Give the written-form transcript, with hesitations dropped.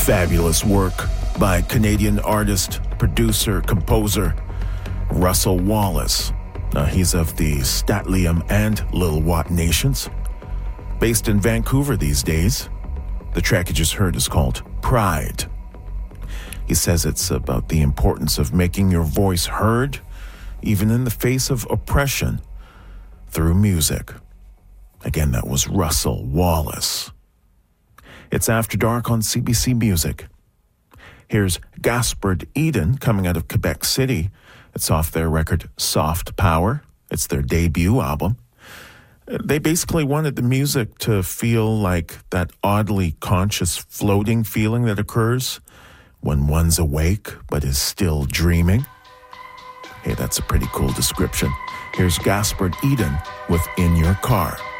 Fabulous work by Canadian artist, producer, composer Russell Wallace. He's of the St'át'imc and Lil'wat nations. Based in Vancouver these days, the track you just heard is called Pride. He says it's about the importance of making your voice heard, even in the face of oppression, through music. Again, that was Russell Wallace. It's After Dark on CBC Music. Here's Gaspard Eden coming out of Quebec City. It's off their record Soft Power. It's their debut album. They basically wanted the music to feel like that oddly conscious floating feeling that occurs when one's awake but is still dreaming. Hey, that's a pretty cool description. Here's Gaspard Eden with In Your Car.